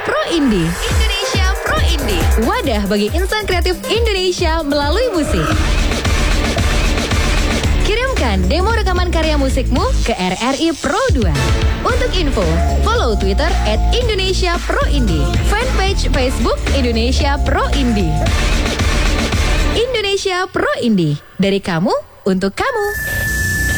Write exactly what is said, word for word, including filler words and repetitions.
Pro Indie. Indonesia Pro Indie. Wadah bagi insan kreatif Indonesia melalui musik. Kirimkan demo rekaman karya musikmu ke R R I Pro dua. Untuk info, follow Twitter at Indonesia Pro Indie. Fanpage Facebook Indonesia Pro Indie. Indonesia Pro Indie. Dari kamu, untuk kamu.